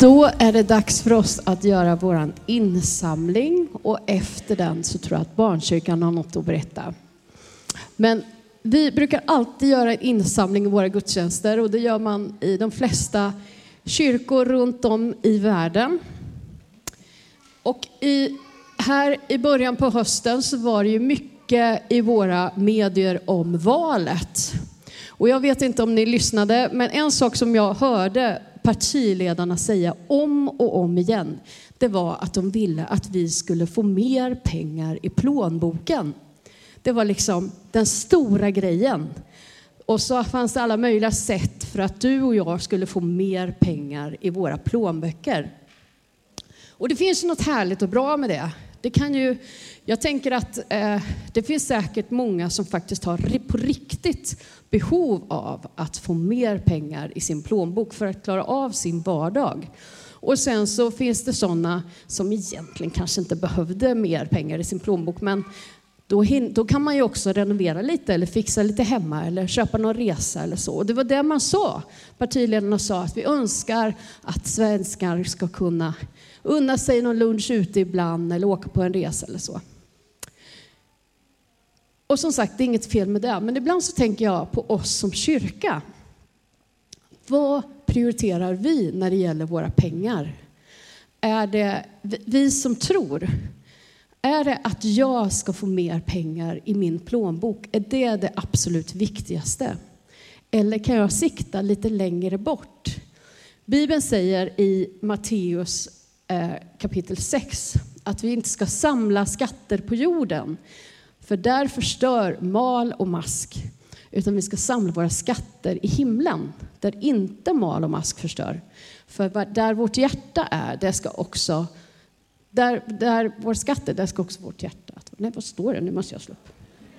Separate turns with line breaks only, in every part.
Då är det dags för oss att göra våran insamling, och efter den så tror jag att barnkyrkan har något att berätta. Men vi brukar alltid göra en insamling i våra gudstjänster, och det gör man i de flesta kyrkor runt om i världen. Och här i början på hösten så var det ju mycket i våra medier om valet. Och jag vet inte om ni lyssnade, men en sak som jag hörde partiledarna säga om och om igen, det var att de ville att vi skulle få mer pengar i plånboken. Det var liksom den stora grejen. Och så fanns det alla möjliga sätt för att du och jag skulle få mer pengar i våra plånböcker. Och det finns ju något härligt och bra med det. Jag tänker att det finns säkert många som faktiskt har på riktigt behov av att få mer pengar i sin plånbok för att klara av sin vardag. Och sen så finns det sådana som egentligen kanske inte behövde mer pengar i sin plånbok, men då kan man ju också renovera lite eller fixa lite hemma eller köpa någon resa eller så. Och det var det man sa. Partiledarna sa att vi önskar att svenskar ska kunna unna sig någon lunch ute ibland eller åka på en resa eller så. Och som sagt, det är inget fel med det. Men ibland så tänker jag på oss som kyrka. Vad prioriterar vi när det gäller våra pengar? Är det vi som tror? Är det att jag ska få mer pengar i min plånbok? Är det absolut viktigaste? Eller kan jag sikta lite längre bort? Bibeln säger i Matteus kapitel 6 att vi inte ska samla skatter på jorden. För där förstör mal och mask. Utan vi ska samla våra skatter i himlen. Där inte mal och mask förstör. För där vårt hjärta är, det ska också... Där vår skatter, där ska också vårt hjärta. Nej, vad står det? Nu måste jag slå upp.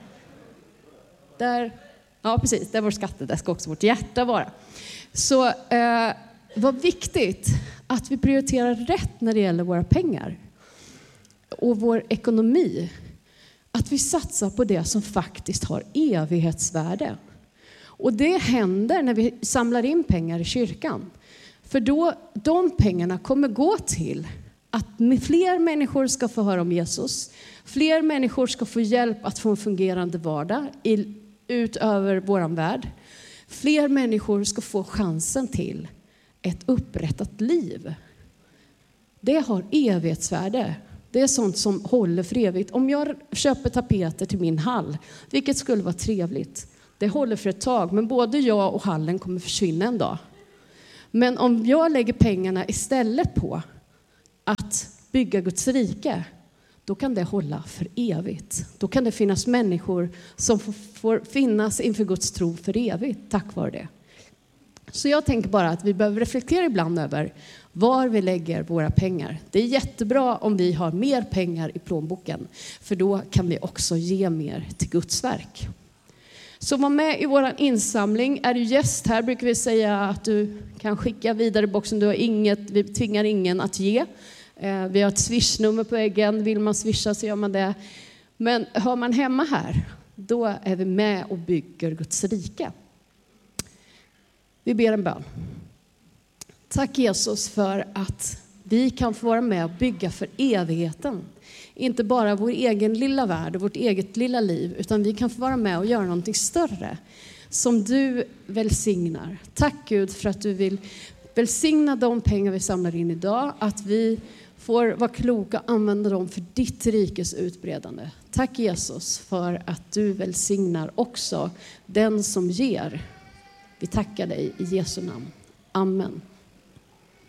Ja, precis. Där vår skatter, där ska också vårt hjärta vara. Så vad viktigt att vi prioriterar rätt när det gäller våra pengar. Och vår ekonomi. Att vi satsar på det som faktiskt har evighetsvärde. Och det händer när vi samlar in pengar i kyrkan. För då, de pengarna kommer gå till att fler människor ska få höra om Jesus. Fler människor ska få hjälp att få en fungerande vardag utöver våran värld. Fler människor ska få chansen till ett upprättat liv. Det har evighetsvärde. Det är sånt som håller för evigt. Om jag köper tapeter till min hall, vilket skulle vara trevligt. Det håller för ett tag, men både jag och hallen kommer försvinna en dag. Men om jag lägger pengarna istället på att bygga Guds rike, då kan det hålla för evigt. Då kan det finnas människor som får finnas inför Guds tro för evigt tack vare det. Så jag tänker bara att vi behöver reflektera ibland över var vi lägger våra pengar. Det är jättebra om vi har mer pengar i plånboken, för då kan vi också ge mer till Guds verk. Så var med i vår insamling. Är du gäst här brukar vi säga att du kan skicka vidare i boxen. Du har inget, vi tvingar ingen att ge. Vi har ett swishnummer på väggen. Vill man swisha så gör man det. Men hör man hemma här, då är vi med och bygger Guds rike. Vi ber en bön. Tack Jesus för att vi kan få vara med och bygga för evigheten. Inte bara vår egen lilla värld och vårt eget lilla liv, utan vi kan få vara med och göra någonting större som du välsignar. Tack Gud för att du vill välsigna de pengar vi samlar in idag, att vi får vara kloka och använda dem för ditt rikes utbredande. Tack Jesus för att du välsignar också den som ger. Vi tackar dig i Jesu namn. Amen.